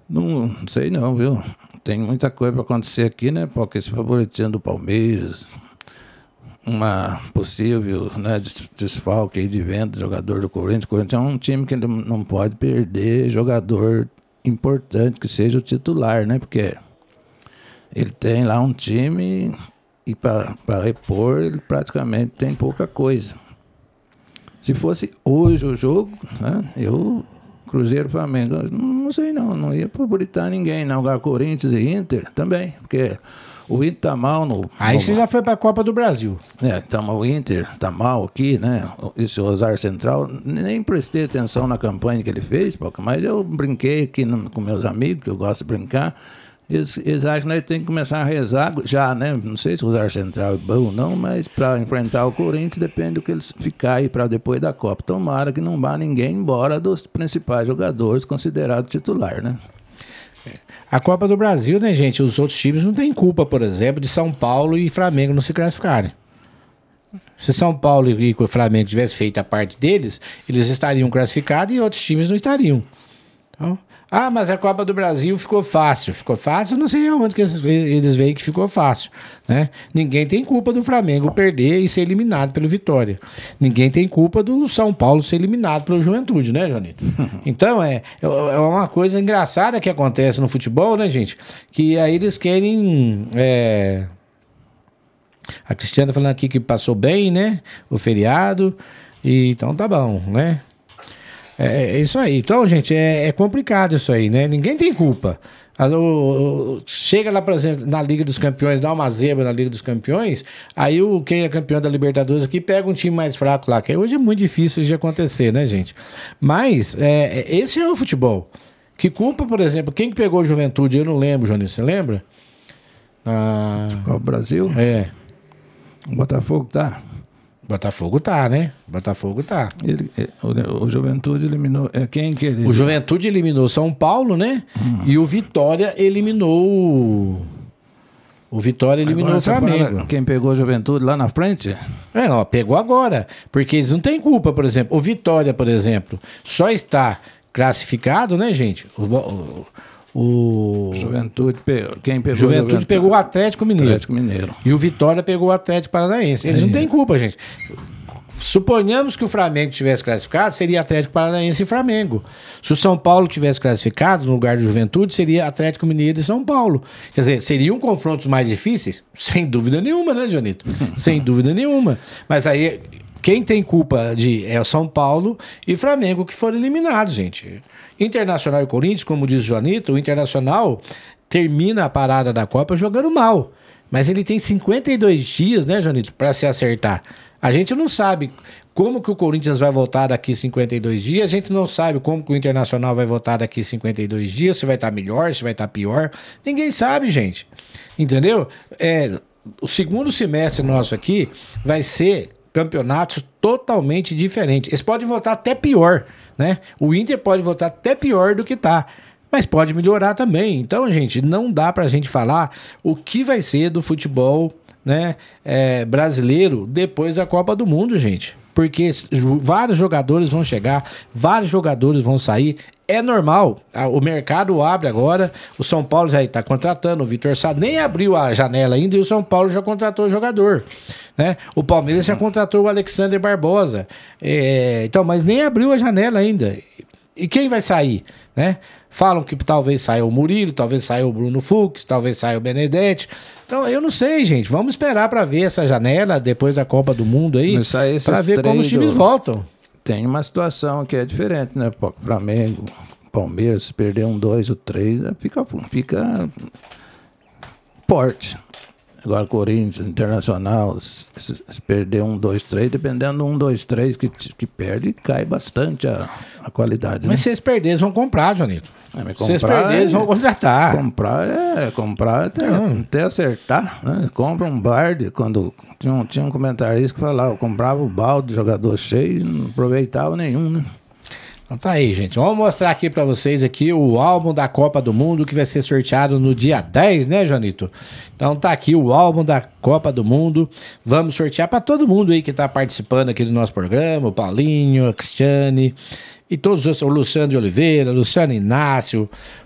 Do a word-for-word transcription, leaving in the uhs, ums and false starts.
Não, não sei não, viu? Tem muita coisa para acontecer aqui, né? Porque esse favoritismo do Palmeiras, uma possível, né, des- desfalque aí de venda de jogador do Corinthians. O Corinthians é um time que ele não pode perder jogador importante que seja o titular, né? Porque ele tem lá um time e para repor ele praticamente tem pouca coisa. Se fosse hoje o jogo, né, eu, Cruzeiro Flamengo, eu não sei não, não ia favoritar ninguém, não. Agora Corinthians e Inter também, porque o Inter tá mal no. Aí no você já foi pra Copa do Brasil. é, então o Inter tá mal aqui, né? Esse Rosário Central, nem prestei atenção na campanha que ele fez, pouco, mas eu brinquei aqui no, com meus amigos, que eu gosto de brincar. Eles, eles acham que nós temos que começar a rezar já, né? Não sei se o Rosário Central é bom ou não, mas para enfrentar o Corinthians depende do que eles ficar aí para depois da Copa. Tomara que não vá ninguém embora dos principais jogadores considerados titular, né? A Copa do Brasil, né, gente? Os outros times não têm culpa, por exemplo, de São Paulo e Flamengo não se classificarem. Se São Paulo e o Flamengo tivessem feito a parte deles, eles estariam classificados e outros times não estariam. Então, ah, mas a Copa do Brasil ficou fácil. Ficou fácil? Eu não sei aonde que eles, eles veem que ficou fácil, né? Ninguém tem culpa do Flamengo perder e ser eliminado pelo Vitória. Ninguém tem culpa do São Paulo ser eliminado pelo Juventude, né, Joanito? Então, é, é uma coisa engraçada que acontece no futebol, né, gente? Que aí eles querem... É... A Cristiana falando aqui que passou bem, né? O feriado. E, então tá bom, né? É, é isso aí. Então, gente, é, é complicado isso aí, né? Ninguém tem culpa. A- o- o- chega lá, por exemplo, na Liga dos Campeões, dá uma zebra na Liga dos Campeões, aí o quem é campeão da Libertadores aqui pega um time mais fraco lá, que hoje é muito difícil de acontecer, né, gente? Mas é, é- esse é o futebol. Que culpa, por exemplo, quem que pegou o Juventude? Eu não lembro, Johnny, você lembra? Ah, Qual o Brasil? é. O Botafogo tá. Botafogo tá, né? Botafogo tá. Ele, é, o, o Juventude eliminou. É quem que ele. O Juventude eliminou São Paulo, né? Hum. E o Vitória eliminou. o- O Vitória eliminou Agora o você fala Flamengo. quem pegou o Juventude lá na frente? É, ó, pegou agora. Porque eles não têm culpa, por exemplo. O Vitória, por exemplo, só está classificado, né, gente? O, o, o- Juventude pegou. Quem pegou Juventude pegou o Atlético Mineiro. Atlético Mineiro. E o Vitória pegou o Atlético Paranaense. Eles É. não têm culpa, gente. Suponhamos que o Flamengo tivesse classificado, seria Atlético Paranaense e Flamengo. Se o São Paulo tivesse classificado, no lugar do Juventude, seria Atlético Mineiro e São Paulo. Quer dizer, seriam confrontos mais difíceis? Sem dúvida nenhuma, né, Jonito? Sem dúvida nenhuma. Mas aí, quem tem culpa de é o São Paulo e Flamengo que foram eliminados, gente. Internacional e Corinthians, como diz o Jonito, o Internacional termina a parada da Copa jogando mal. Mas ele tem cinquenta e dois dias, né, Jonito, para se acertar. A gente não sabe como que o Corinthians vai voltar daqui cinquenta e dois dias, a gente não sabe como que o Internacional vai voltar daqui cinquenta e dois dias, se vai estar melhor, se vai estar pior. Ninguém sabe, gente. Entendeu? É, o segundo semestre nosso aqui vai ser campeonatos totalmente diferentes. Eles podem voltar até pior, né? O Inter pode voltar até pior do que tá. Mas pode melhorar também. Então, gente, não dá pra gente falar o que vai ser do futebol, né, é, brasileiro depois da Copa do Mundo, gente. Porque s- vários jogadores vão chegar, vários jogadores vão sair. É normal. A- O mercado abre agora. O São Paulo já está contratando. O Vitor Sá nem abriu a janela ainda e o São Paulo já contratou o jogador, né? O Palmeiras já contratou o Alexander Barbosa. É, então, mas nem abriu a janela ainda. E quem vai sair, né? Falam que talvez saia o Murilo, talvez saia o Bruno Fux, talvez saia o Benedetti. Então, eu não sei, gente. Vamos esperar para ver essa janela depois da Copa do Mundo aí, Mas sai esses para ver como os três times do- voltam. Tem uma situação que é diferente, né? Pô, Flamengo, Palmeiras, se perder um, dois ou três, fica, fica forte. Agora, Corinthians, Internacional, se, se perder um, dois, três, dependendo do um, dois, três que, que perde, cai bastante a, a qualidade. Mas né? se eles perderem, eles vão comprar, Jonito. É, mas Se eles comprar perderem, eles é- vão contratar. Comprar é comprar até, Não. até acertar, né? Compra um balde, quando tinha um, tinha um comentarista que falava, eu comprava o balde, jogador cheio, e não aproveitava nenhum, né? Então tá aí, gente. Vamos mostrar aqui pra vocês aqui o álbum da Copa do Mundo que vai ser sorteado no dia dez, né, Jonito? Então tá aqui o álbum da Copa do Mundo. Vamos sortear pra todo mundo aí que tá participando aqui do nosso programa, o Paulinho, a Cristiane e todos os, o Luciano de Oliveira, Luciano Inácio,